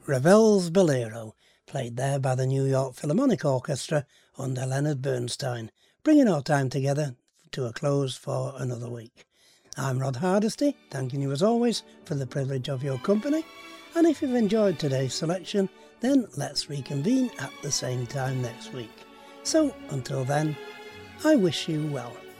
Ravel's Bolero, played there by the New York Philharmonic Orchestra under Leonard Bernstein, bringing our time together to a close for another week. I'm Rod Hardesty, thanking you as always for the privilege of your company, and if you've enjoyed today's selection, then let's reconvene at the same time next week. So, until then, I wish you well.